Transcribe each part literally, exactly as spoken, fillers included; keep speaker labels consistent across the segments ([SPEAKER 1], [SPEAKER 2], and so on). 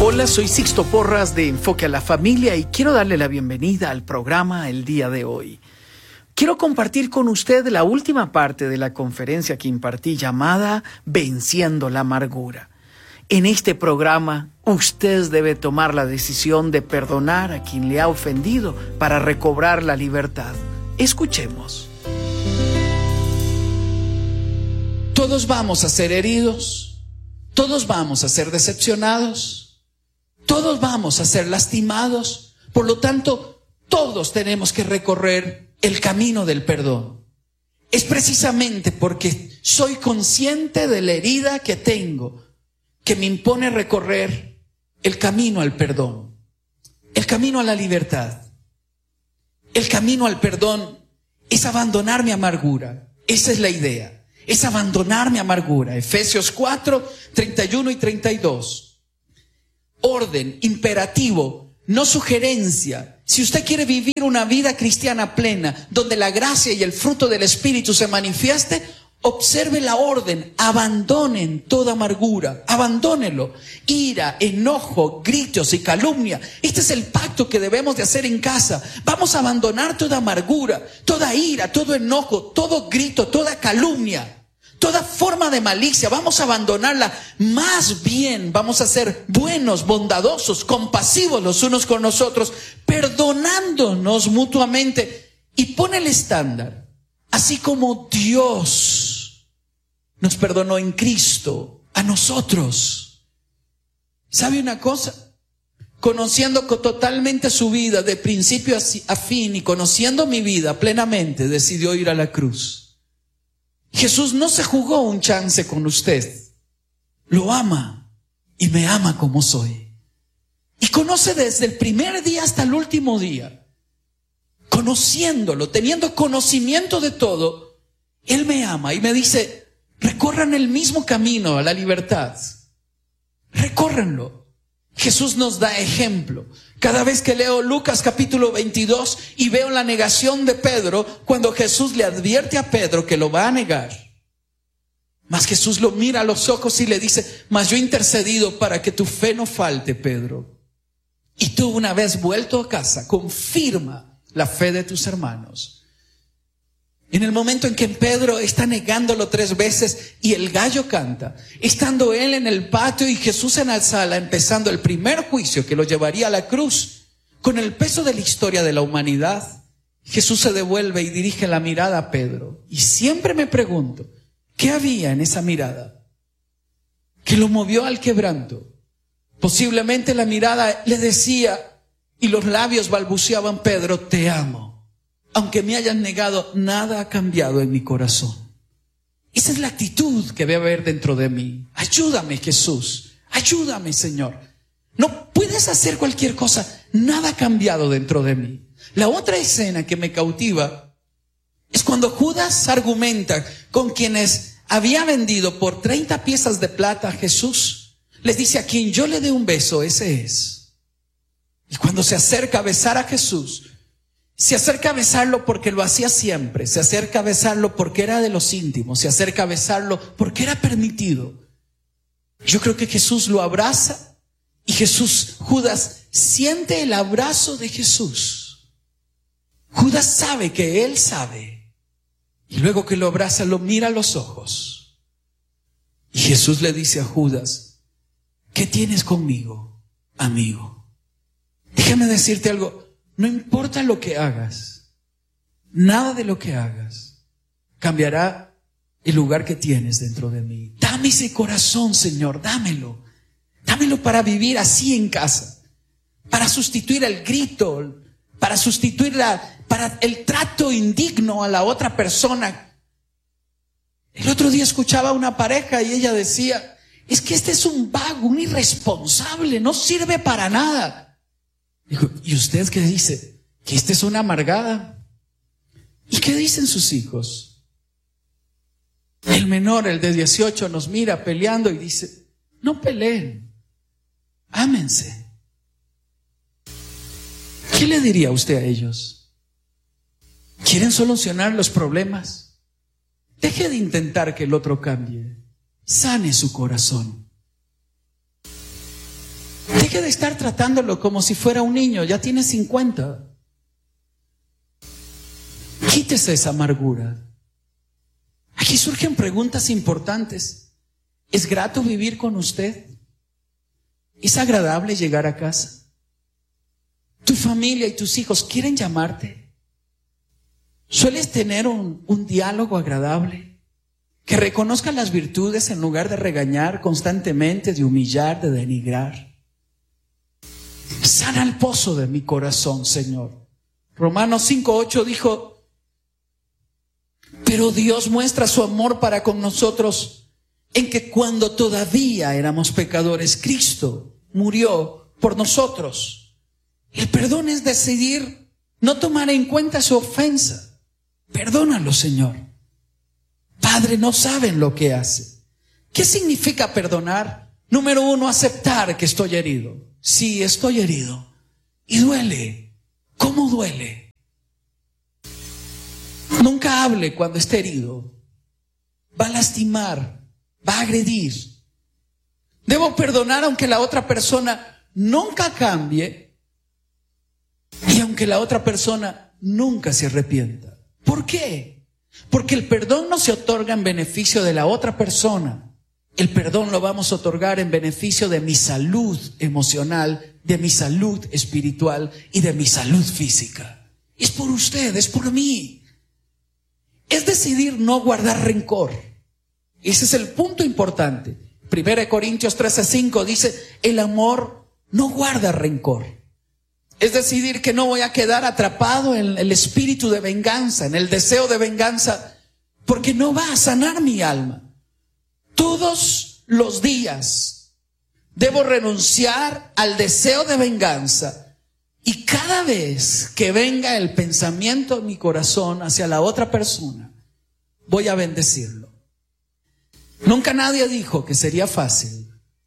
[SPEAKER 1] Hola, soy Sixto Porras de Enfoque a la Familia y quiero darle la bienvenida al programa el día de hoy. Quiero compartir con usted la última parte de la conferencia que impartí llamada Venciendo la Amargura. En este programa, usted debe tomar la decisión de perdonar a quien le ha ofendido para recobrar la libertad. Escuchemos. Todos vamos a ser heridos, todos vamos a ser decepcionados, todos vamos a ser lastimados, por lo tanto, todos tenemos que recorrer el camino del perdón. Es precisamente porque soy consciente de la herida que tengo que me impone recorrer el camino al perdón, el camino a la libertad. El camino al perdón es abandonar mi amargura. Esa es la idea, es abandonar mi amargura. Efesios cuatro, treinta y uno y treinta y dos. Orden, imperativo, no sugerencia. Si usted quiere vivir una vida cristiana plena, donde la gracia y el fruto del Espíritu se manifieste, observe la orden, abandonen toda amargura, abandónelo, ira, enojo, gritos y calumnia. Este es el pacto que debemos de hacer en casa. Vamos a abandonar toda amargura, toda ira, todo enojo, todo grito, toda calumnia, toda forma de malicia. Vamos a abandonarla. Más bien vamos a ser buenos, bondadosos, compasivos los unos con los otros, perdonándonos mutuamente. Y pone el estándar, así como Dios nos perdonó en Cristo a nosotros. ¿Sabe una cosa? Conociendo totalmente su vida de principio a fin y conociendo mi vida plenamente, decidió ir a la cruz. Jesús no se jugó un chance con usted. Lo ama y me ama como soy. Y conoce desde el primer día hasta el último día. Conociéndolo, teniendo conocimiento de todo, Él me ama y me dice: recorran el mismo camino a la libertad. Recórranlo. Jesús nos da ejemplo. Cada vez que leo Lucas capítulo veintidós y veo la negación de Pedro, cuando Jesús le advierte a Pedro que lo va a negar, mas Jesús lo mira a los ojos y le dice: mas yo he intercedido para que tu fe no falte, Pedro. Y tú, una vez vuelto a casa, confirma la fe de tus hermanos. En el momento en que Pedro está negándolo tres veces y el gallo canta, estando él en el patio y Jesús en la sala, empezando el primer juicio que lo llevaría a la cruz, con el peso de la historia de la humanidad, Jesús se devuelve y dirige la mirada a Pedro. Y siempre me pregunto, ¿qué había en esa mirada que lo movió al quebranto? Posiblemente la mirada le decía y los labios balbuceaban: Pedro, te amo. Aunque me hayan negado, nada ha cambiado en mi corazón. Esa es la actitud que debe haber dentro de mí. Ayúdame, Jesús. Ayúdame, Señor. No puedes hacer cualquier cosa. Nada ha cambiado dentro de mí. La otra escena que me cautiva es cuando Judas argumenta con quienes había vendido por treinta piezas de plata a Jesús. Les dice: a quien yo le dé un beso, ese es. Y cuando se acerca a besar a Jesús, se acerca a besarlo porque lo hacía siempre, se acerca a besarlo porque era de los íntimos, se acerca a besarlo porque era permitido. Yo creo que Jesús lo abraza y Jesús, Judas, siente el abrazo de Jesús. Judas sabe que él sabe. Y luego que lo abraza, lo mira a los ojos. Y Jesús le dice a Judas: ¿qué tienes conmigo, amigo? Déjame decirte algo. No importa lo que hagas, nada de lo que hagas cambiará el lugar que tienes dentro de mí. Dame ese corazón, Señor, dámelo. Dámelo para vivir así en casa, para sustituir el grito, para sustituir la, para el trato indigno a la otra persona. El otro día escuchaba a una pareja y ella decía: es que este es un vago, un irresponsable, no sirve para nada. Dijo: ¿y usted qué dice? ¿Que esta es una amargada? ¿Y qué dicen sus hijos? El menor, el de dieciocho, nos mira peleando y dice: no peleen, ámense. ¿Qué le diría usted a ellos? ¿Quieren solucionar los problemas? Deje de intentar que el otro cambie. Sane su corazón. Deje de estar tratándolo como si fuera un niño, ya tiene cincuenta. Quítese esa amargura. Aquí surgen preguntas importantes. ¿Es grato vivir con usted? ¿Es agradable llegar a casa? ¿Tu familia y tus hijos quieren llamarte? ¿Sueles tener un, un diálogo agradable? Que reconozca las virtudes en lugar de regañar constantemente, de humillar, de denigrar. Sana el pozo de mi corazón, Señor. Romanos cinco ocho dijo: pero Dios muestra su amor para con nosotros en que cuando todavía éramos pecadores, Cristo murió por nosotros. El perdón es decidir no tomar en cuenta su ofensa. Perdónalo, Señor. Padre, no saben lo que hace. ¿Qué significa perdonar? Número uno, aceptar que estoy herido. Sí, estoy herido. Y duele. ¿Cómo duele? Nunca hable cuando esté herido. Va a lastimar, va a agredir. Debo perdonar aunque la otra persona nunca cambie y aunque la otra persona nunca se arrepienta. ¿Por qué? Porque el perdón no se otorga en beneficio de la otra persona. El perdón lo vamos a otorgar en beneficio de mi salud emocional, de mi salud espiritual y de mi salud física. Es por usted, es por mí. Es decidir no guardar rencor. Ese es el punto importante. Primera de Corintios trece cinco dice: el amor no guarda rencor. Es decidir que no voy a quedar atrapado en el espíritu de venganza, en el deseo de venganza, porque no va a sanar mi alma. Todos los días debo renunciar al deseo de venganza, y cada vez que venga el pensamiento en mi corazón hacia la otra persona, voy a bendecirlo. Nunca nadie dijo que sería fácil.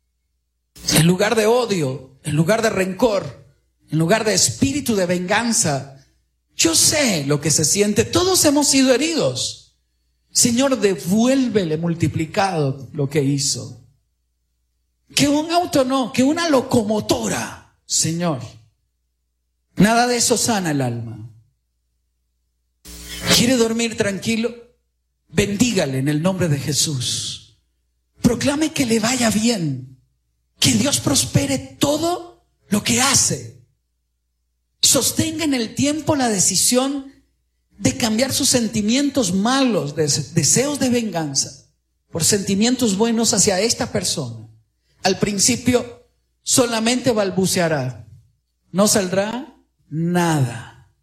[SPEAKER 1] En lugar de odio, en lugar de rencor, en lugar de espíritu de venganza, yo sé lo que se siente. Todos hemos sido heridos. Señor, devuélvele multiplicado lo que hizo. Que un auto no, que una locomotora, Señor. Nada de eso sana el alma. ¿Quiere dormir tranquilo? Bendígale en el nombre de Jesús. Proclame que le vaya bien. Que Dios prospere todo lo que hace. Sostenga en el tiempo la decisión de cambiar sus sentimientos malos, de deseos de venganza, por sentimientos buenos hacia esta persona. Al principio solamente balbuceará. No saldrá nada.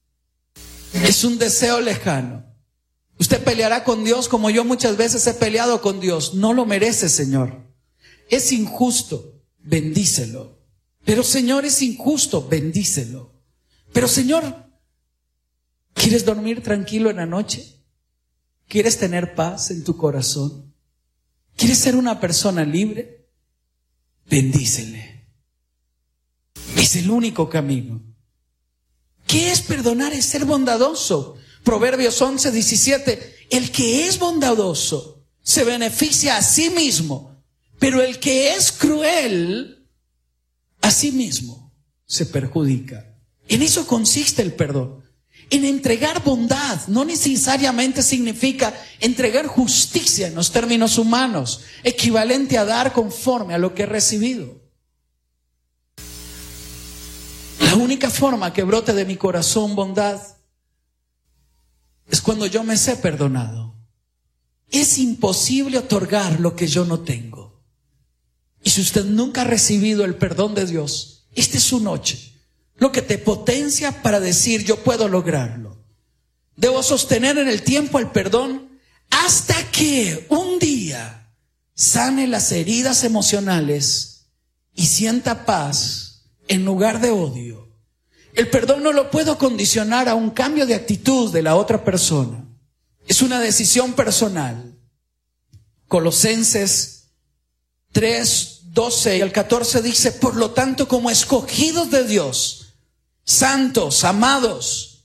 [SPEAKER 1] Es un deseo lejano. Usted peleará con Dios como yo muchas veces he peleado con Dios. No lo merece, Señor. Es injusto, bendícelo. Pero Señor, es injusto, bendícelo. Pero Señor, ¿quieres dormir tranquilo en la noche? ¿Quieres tener paz en tu corazón? ¿Quieres ser una persona libre? Bendícele. Es el único camino. ¿Qué es perdonar? Es ser bondadoso. Proverbios once diecisiete. El que es bondadoso se beneficia a sí mismo, pero el que es cruel a sí mismo se perjudica. En eso consiste el perdón. En entregar bondad. No necesariamente significa entregar justicia en los términos humanos, equivalente a dar conforme a lo que he recibido. La única forma que brote de mi corazón bondad es cuando yo me sé perdonado. Es imposible otorgar lo que yo no tengo. Y si usted nunca ha recibido el perdón de Dios, esta es su noche. Lo que te potencia para decir: yo puedo lograrlo. Debo sostener en el tiempo el perdón hasta que un día sane las heridas emocionales y sienta paz en lugar de odio. El perdón no lo puedo condicionar a un cambio de actitud de la otra persona. Es una decisión personal. Colosenses tres, doce y al catorce dice: por lo tanto, como escogidos de Dios, santos, amados,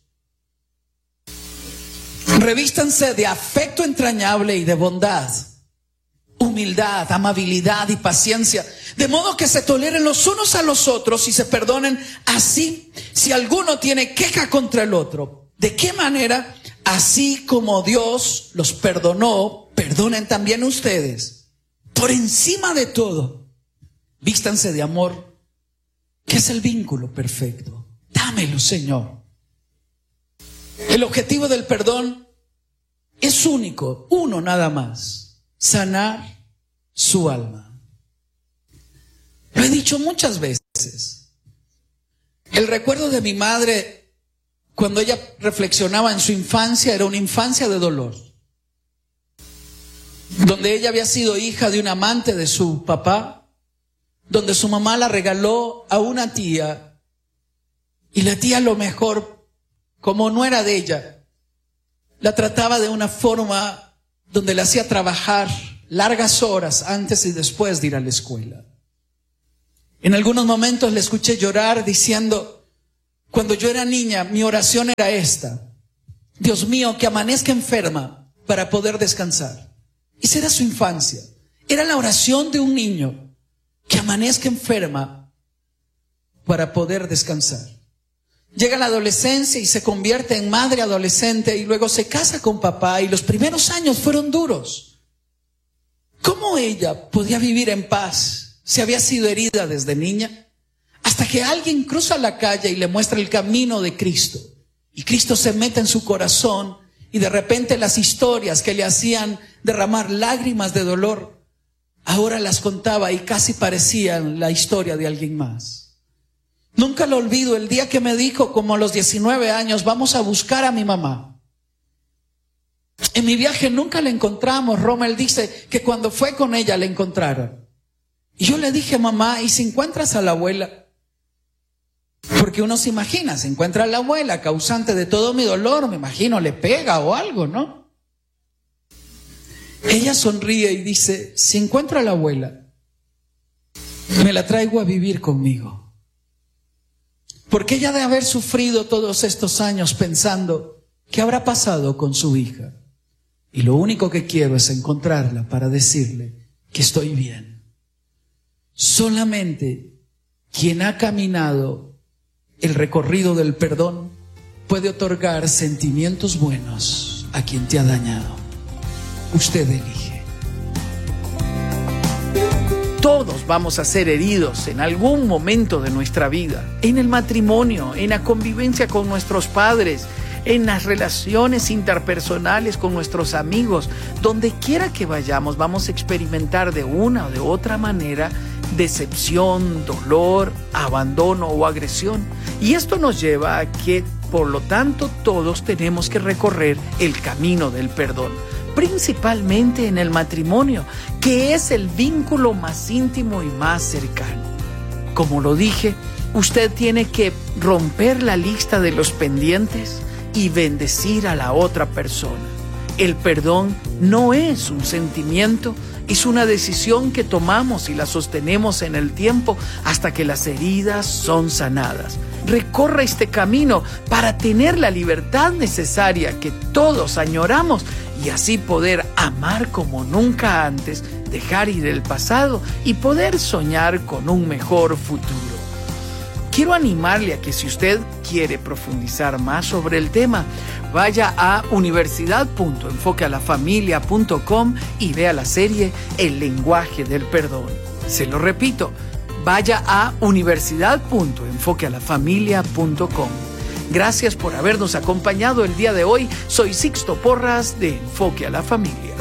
[SPEAKER 1] revístanse de afecto entrañable y de bondad, humildad, amabilidad y paciencia, de modo que se toleren los unos a los otros y se perdonen así si alguno tiene queja contra el otro. ¿De qué manera? Así como Dios los perdonó, perdonen también ustedes. Por encima de todo, vístanse de amor, que es el vínculo perfecto. Dámelo, Señor. El objetivo del perdón es único, uno nada más: sanar su alma. Lo he dicho muchas veces. El recuerdo de mi madre, cuando ella reflexionaba en su infancia, era una infancia de dolor, donde ella había sido hija de un amante de su papá, donde su mamá la regaló a una tía, y la tía, a lo mejor, como no era de ella, la trataba de una forma donde le hacía trabajar largas horas antes y después de ir a la escuela. En algunos momentos le escuché llorar diciendo: cuando yo era niña, mi oración era esta: Dios mío, que amanezca enferma para poder descansar. Esa era su infancia. Era la oración de un niño: que amanezca enferma para poder descansar. Llega la adolescencia y se convierte en madre adolescente y luego se casa con papá, y los primeros años fueron duros. ¿Cómo ella podía vivir en paz si había sido herida desde niña? Hasta que alguien cruza la calle y le muestra el camino de Cristo. Y Cristo se mete en su corazón y de repente las historias que le hacían derramar lágrimas de dolor, ahora las contaba y casi parecían la historia de alguien más. Nunca lo olvido el día que me dijo, como a los diecinueve años: vamos a buscar a mi mamá. En mi viaje nunca la encontramos. Rommel dice que cuando fue con ella la encontraron. Y yo le dije: mamá, ¿y si encuentras a la abuela? Porque uno se imagina, se encuentra a la abuela, causante de todo mi dolor, me imagino le pega o algo, ¿no? Ella sonríe y dice: si encuentro a la abuela, me la traigo a vivir conmigo. Porque ella, de haber sufrido todos estos años pensando qué habrá pasado con su hija, y lo único que quiero es encontrarla para decirle que estoy bien. Solamente quien ha caminado el recorrido del perdón puede otorgar sentimientos buenos a quien te ha dañado. Usted elige. Todos vamos a ser heridos en algún momento de nuestra vida, en el matrimonio, en la convivencia con nuestros padres, en las relaciones interpersonales con nuestros amigos. Donde quiera que vayamos, vamos a experimentar de una o de otra manera decepción, dolor, abandono o agresión. Y esto nos lleva a que, por lo tanto, todos tenemos que recorrer el camino del perdón. Principalmente en el matrimonio, que es el vínculo más íntimo y más cercano. Como lo dije, usted tiene que romper la lista de los pendientes y bendecir a la otra persona. El perdón no es un sentimiento, es una decisión que tomamos y la sostenemos en el tiempo hasta que las heridas son sanadas. Recorra este camino para tener la libertad necesaria que todos añoramos y así poder amar como nunca antes, dejar ir el pasado y poder soñar con un mejor futuro. Quiero animarle a que, si usted quiere profundizar más sobre el tema, vaya a universidad punto enfoque a la familia punto com y vea la serie El lenguaje del perdón. Se lo repito, vaya a universidad punto enfoque a la familia punto com. Gracias por habernos acompañado el día de hoy. Soy Sixto Porras de Enfoque a la Familia.